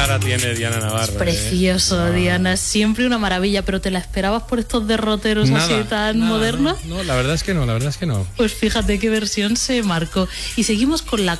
clara tiene Diana Navarro. Precioso, Diana, siempre una maravilla, pero ¿te la esperabas por estos derroteros así tan modernos? No, la verdad es que no. Pues fíjate qué versión se marcó. Y seguimos con la